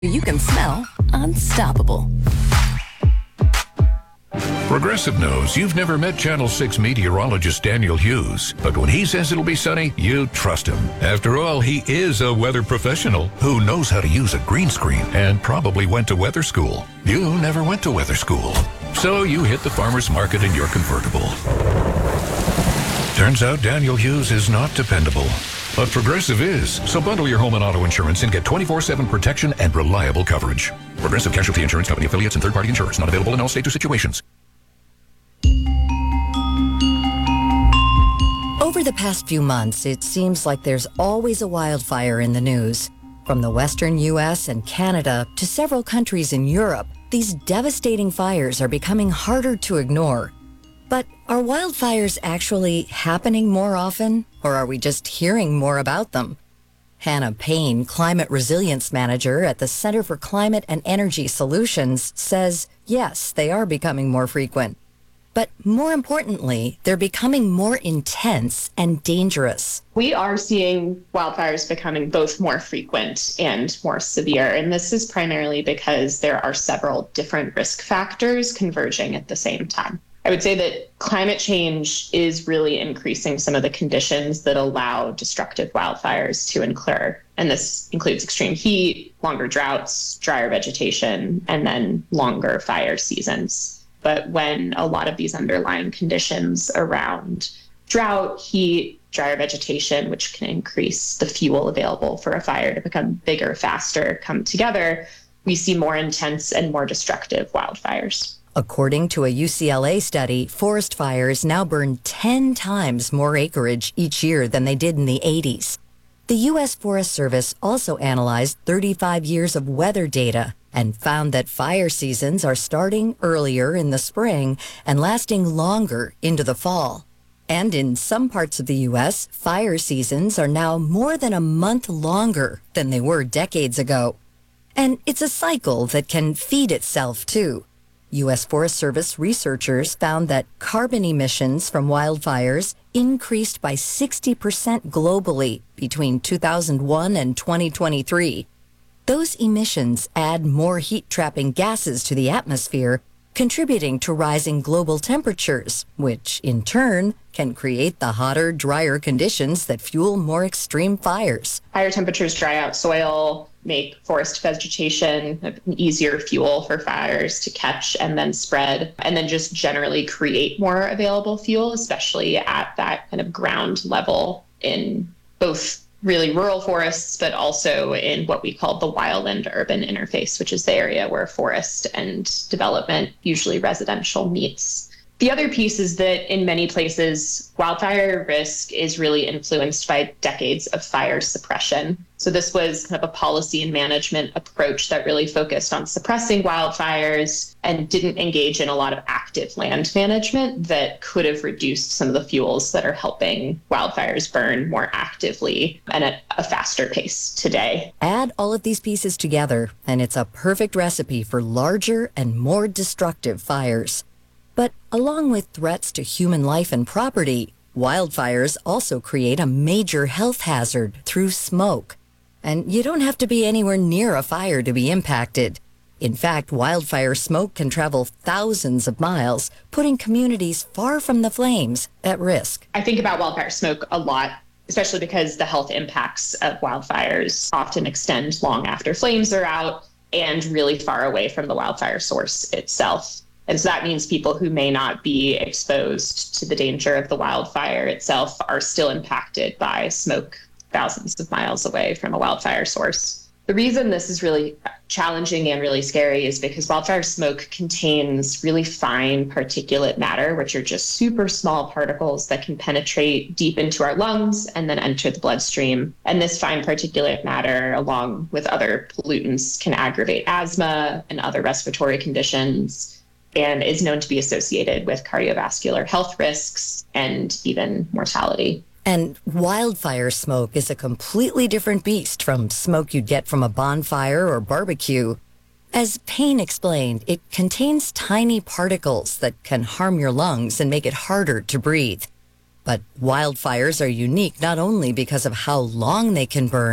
you can smell unstoppable. Progressive knows you've never met Channel 6 meteorologist Daniel Hughes, but when he says it'll be sunny, you trust him. After all, he is a weather professional who knows how to use a green screen and probably went to weather school. You never went to weather school, so you hit the farmer's market in your convertible. Turns out Daniel Hughes is not dependable, but Progressive is. So bundle your home and auto insurance and get 24/7 protection and reliable coverage. Progressive Casualty Insurance Company affiliates and third-party insurers. Not available in all states or situations. Over the past few months, it seems like there's always a wildfire in the news. From the western U.S. and Canada to several countries in Europe, these devastating fires are becoming harder to ignore. But are wildfires actually happening more often, or are we just hearing more about them? Hannah Payne, Climate Resilience Manager at the Center for Climate and Energy Solutions, says, yes, they are becoming more frequent. But more importantly, they're becoming more intense and dangerous. We are seeing wildfires becoming both more frequent and more severe. And this is primarily because there are several different risk factors converging at the same time. I would say that climate change is really increasing some of the conditions that allow destructive wildfires to occur. And this includes extreme heat, longer droughts, drier vegetation, and then longer fire seasons. But when a lot of these underlying conditions around drought, heat, drier vegetation, which can increase the fuel available for a fire to become bigger, faster, come together, we see more intense and more destructive wildfires. According to a UCLA study, forest fires now burn 10 times more acreage each year than they did in the 80s. The U.S. Forest Service also analyzed 35 years of weather data and found that fire seasons are starting earlier in the spring and lasting longer into the fall. And in some parts of the U.S., fire seasons are now more than a month longer than they were decades ago. And it's a cycle that can feed itself, too. U.S. Forest Service researchers found that carbon emissions from wildfires increased by 60% globally between 2001 and 2023. Those emissions add more heat-trapping gases to the atmosphere, contributing to rising global temperatures, which in turn can create the hotter, drier conditions that fuel more extreme fires. Higher temperatures dry out soil, make forest vegetation an easier fuel for fires to catch and then spread, and then just generally create more available fuel, especially at that kind of ground level in both really rural forests, but also in what we call the wildland-urban interface, which is the area where forest and development, usually residential, meets. The other piece is that in many places, wildfire risk is really influenced by decades of fire suppression. So this was kind of a policy and management approach that really focused on suppressing wildfires and didn't engage in a lot of active land management that could have reduced some of the fuels that are helping wildfires burn more actively and at a faster pace today. Add all of these pieces together, and it's a perfect recipe for larger and more destructive fires. But along with threats to human life and property, wildfires also create a major health hazard through smoke. And you don't have to be anywhere near a fire to be impacted. In fact, wildfire smoke can travel thousands of miles, putting communities far from the flames at risk. I think about wildfire smoke a lot, especially because the health impacts of wildfires often extend long after flames are out and really far away from the wildfire source itself. And so that means people who may not be exposed to the danger of the wildfire itself are still impacted by smoke thousands of miles away from a wildfire source. The reason this is really challenging and really scary is because wildfire smoke contains really fine particulate matter, which are just super small particles that can penetrate deep into our lungs and then enter the bloodstream. And this fine particulate matter, along with other pollutants, can aggravate asthma and other respiratory conditions, and is known to be associated with cardiovascular health risks and even mortality. And wildfire smoke is a completely different beast from smoke you'd get from a bonfire or barbecue. As Payne explained, it contains tiny particles that can harm your lungs and make it harder to breathe. But wildfires are unique not only because of how long they can burn,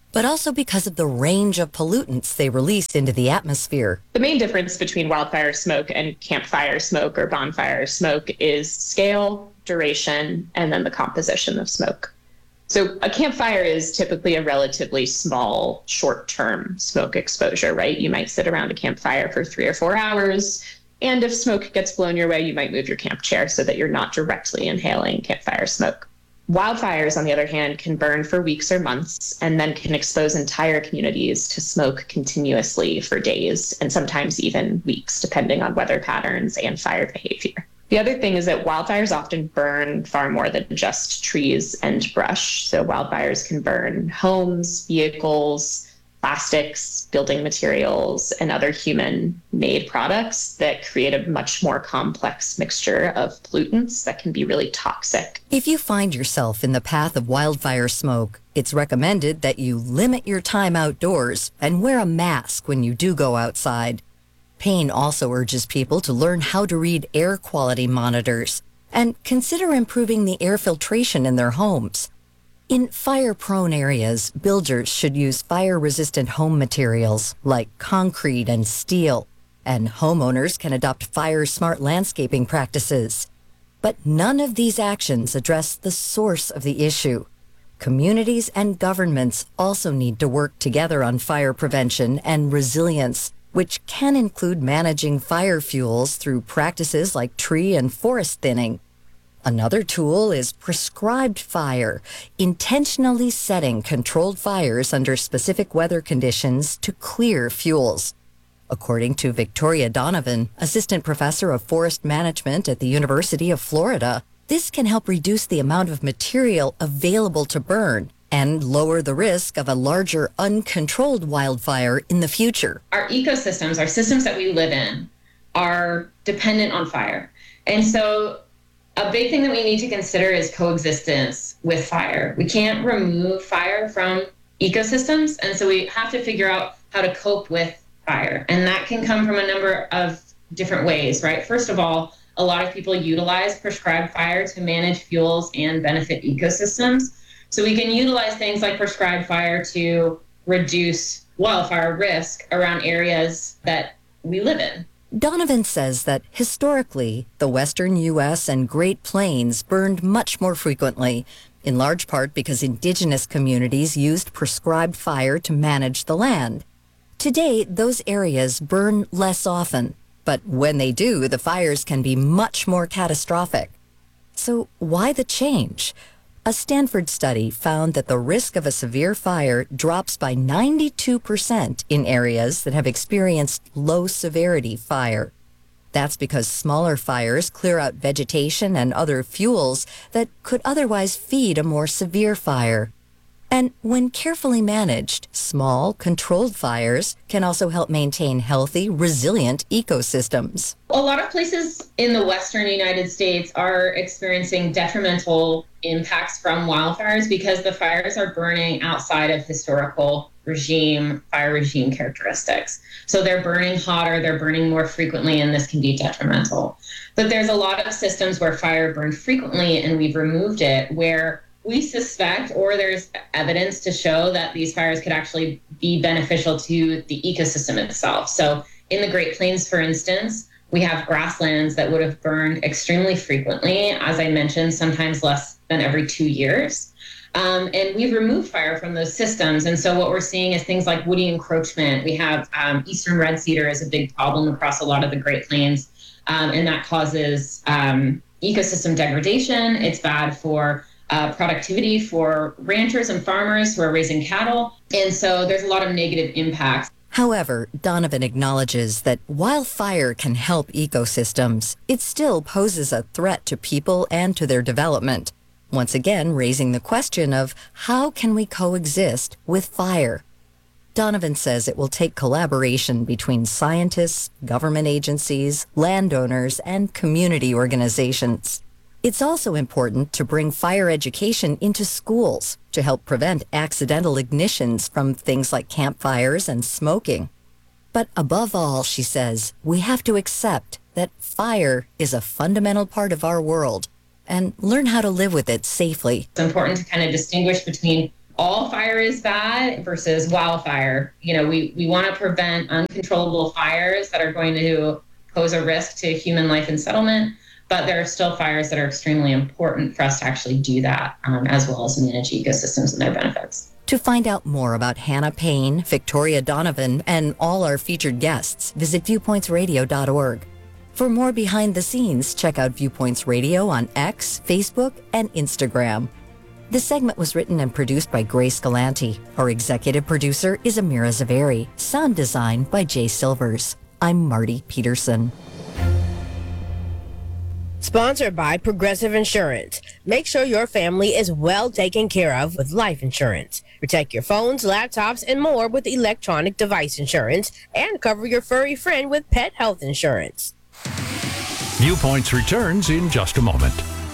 but also because of the range of pollutants they release into the atmosphere. The main difference between wildfire smoke and campfire smoke or bonfire smoke is scale, duration, and then the composition of smoke. So a campfire is typically a relatively small, short-term smoke exposure, right? You might sit around a campfire for 3 or 4 hours, and if smoke gets blown your way, you might move your camp chair so that you're not directly inhaling campfire smoke. Wildfires, on the other hand, can burn for weeks or months and then can expose entire communities to smoke continuously for days and sometimes even weeks, depending on weather patterns and fire behavior. The other thing is that wildfires often burn far more than just trees and brush. So wildfires can burn homes, vehicles, plastics, building materials, and other human-made products that create a much more complex mixture of pollutants that can be really toxic. If you find yourself in the path of wildfire smoke, it's recommended that you limit your time outdoors and wear a mask when you do go outside. Payne also urges people to learn how to read air quality monitors and consider improving the air filtration in their homes. In fire-prone areas, builders should use fire-resistant home materials like concrete and steel, and homeowners can adopt fire-smart landscaping practices. But none of these actions address the source of the issue. Communities and governments also need to work together on fire prevention and resilience, which can include managing fire fuels through practices like tree and forest thinning. Another tool is prescribed fire, intentionally setting controlled fires under specific weather conditions to clear fuels. According to Victoria Donovan, assistant professor of forest management at the University of Florida, this can help reduce the amount of material available to burn and lower the risk of a larger uncontrolled wildfire in the future. Our ecosystems, our systems that we live in, are dependent on fire. And so a big thing that we need to consider is coexistence with fire. We can't remove fire from ecosystems, and so we have to figure out how to cope with fire. And that can come from a number of different ways, right? First of all, a lot of people utilize prescribed fire to manage fuels and benefit ecosystems. So we can utilize things like prescribed fire to reduce wildfire risk around areas that we live in. Donovan says that historically, the western U.S. and Great Plains burned much more frequently, in large part because indigenous communities used prescribed fire to manage the land. Today, those areas burn less often, but when they do, the fires can be much more catastrophic. So why the change? A Stanford study found that the risk of a severe fire drops by 92% in areas that have experienced low-severity fire. That's because smaller fires clear out vegetation and other fuels that could otherwise feed a more severe fire. And when carefully managed, small, controlled fires can also help maintain healthy, resilient ecosystems. A lot of places in the western United States are experiencing detrimental impacts from wildfires because the fires are burning outside of historical fire regime characteristics. So they're burning hotter, they're burning more frequently, and this can be detrimental. But there's a lot of systems where fire burned frequently and we've removed it, where we suspect, or there's evidence to show that these fires could actually be beneficial to the ecosystem itself. So in the Great Plains, for instance, we have grasslands that would have burned extremely frequently, as I mentioned, sometimes less than every 2 years. And we've removed fire from those systems. And so what we're seeing is things like woody encroachment. We have eastern red cedar is a big problem across a lot of the Great Plains, and that causes ecosystem degradation. It's bad for productivity for ranchers and farmers who are raising cattle. And so there's a lot of negative impacts. However, Donovan acknowledges that while fire can help ecosystems, it still poses a threat to people and to their development. Once again, raising the question of how can we coexist with fire? Donovan says it will take collaboration between scientists, government agencies, landowners, and community organizations. It's also important to bring fire education into schools to help prevent accidental ignitions from things like campfires and smoking. But above all, she says, we have to accept that fire is a fundamental part of our world and learn how to live with it safely. It's important to kind of distinguish between all fire is bad versus wildfire. We want to prevent uncontrollable fires that are going to pose a risk to human life and settlement, but there are still fires that are extremely important for us to actually do that, as well as manage ecosystems and their benefits. To find out more about Hannah Payne, Victoria Donovan, and all our featured guests, visit viewpointsradio.org. For more behind the scenes, check out Viewpoints Radio on X, Facebook, and Instagram. This segment was written and produced by Grace Galanti. Our executive producer is Amira Zaveri. Sound design by Jay Silvers. I'm Marty Peterson. Sponsored by Progressive Insurance. Make sure your family is well taken care of with life insurance. Protect your phones, laptops, and more with electronic device insurance, and cover your furry friend with pet health insurance. Viewpoints returns in just a moment.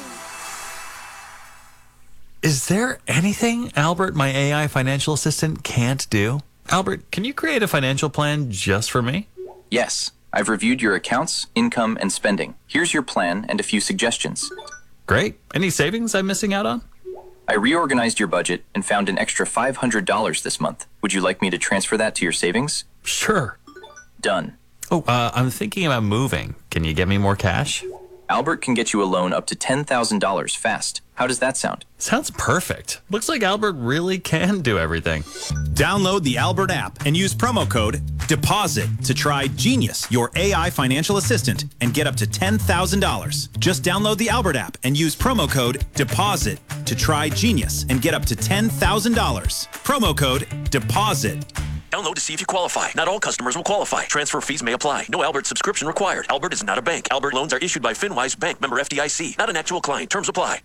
Is there anything Albert, my AI financial assistant, can't do? Albert, can you create a financial plan just for me? Yes. I've reviewed your accounts, income, and spending. Here's your plan and a few suggestions. Great. Any savings I'm missing out on? I reorganized your budget and found an extra $500 this month. Would you like me to transfer that to your savings? Sure. Done. Oh, I'm thinking about moving. Can you get me more cash? Albert can get you a loan up to $10,000 fast. How does that sound? Sounds perfect. Looks like Albert really can do everything. Download the Albert app and use promo code DEPOSIT to try Genius, your AI financial assistant, and get up to $10,000. Just download the Albert app and use promo code DEPOSIT to try Genius and get up to $10,000. Promo code DEPOSIT. Download to see if you qualify. Not all customers will qualify. Transfer fees may apply. No Albert subscription required. Albert is not a bank. Albert loans are issued by FinWise Bank, member FDIC. Not an actual client. Terms apply.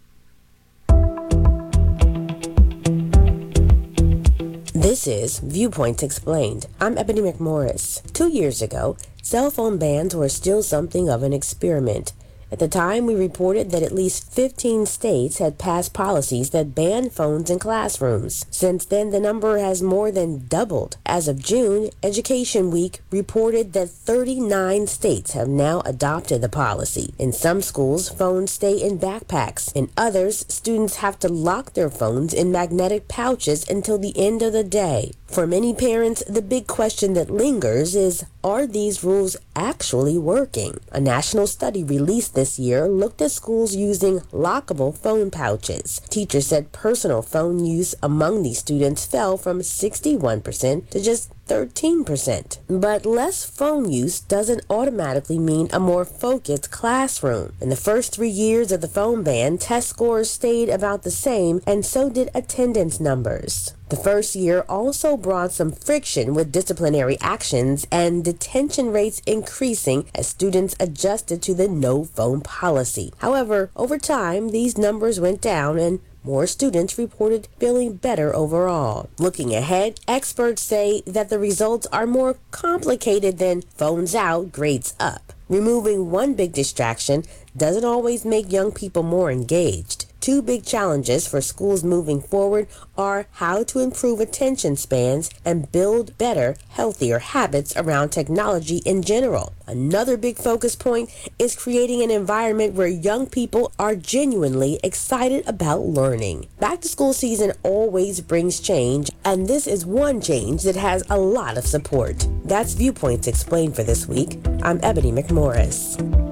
This is Viewpoints Explained. I'm Ebony McMorris. 2 years ago, cell phone bans were still something of an experiment. At the time, we reported that at least 15 states had passed policies that banned phones in classrooms. Since then, the number has more than doubled. As of June, Education Week reported that 39 states have now adopted the policy. In some schools, phones stay in backpacks. In others, students have to lock their phones in magnetic pouches until the end of the day. For many parents, the big question that lingers is, are these rules actually working? A national study released this year looked at schools using lockable phone pouches. Teachers said personal phone use among these students fell from 61% to just 13%. But less phone use doesn't automatically mean a more focused classroom. In the first 3 years of the phone ban, test scores stayed about the same, and so did attendance numbers. The first year also brought some friction with disciplinary actions and detention rates increasing as students adjusted to the no phone policy. However, over time, these numbers went down and more students reported feeling better overall. Looking ahead, experts say that the results are more complicated than phones out, grades up. Removing one big distraction doesn't always make young people more engaged. Two big challenges for schools moving forward are how to improve attention spans and build better, healthier habits around technology in general. Another big focus point is creating an environment where young people are genuinely excited about learning. Back to school season always brings change, and this is one change that has a lot of support. That's Viewpoints Explained for this week. I'm Ebony McMorris.